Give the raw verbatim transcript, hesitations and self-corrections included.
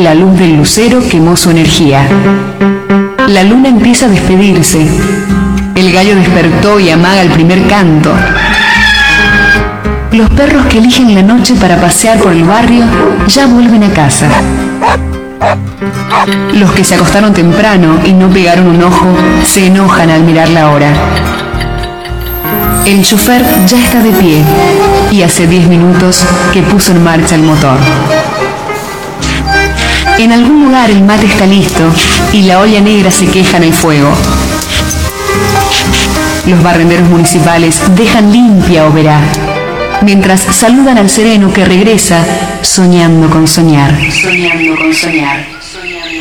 La luz del lucero quemó su energía. La luna empieza a despedirse. El gallo despertó y amaga el primer canto. Los perros que eligen la noche para pasear por el barrio ya vuelven a casa. Los que se acostaron temprano y no pegaron un ojo se enojan al mirar la hora. El chofer ya está de pie y hace diez minutos que puso en marcha el motor. En algún lugar el mate está listo y la olla negra se queja en el fuego. Los barrenderos municipales dejan limpia Oberá, mientras saludan al sereno que regresa soñando con soñar. Soñando con soñar.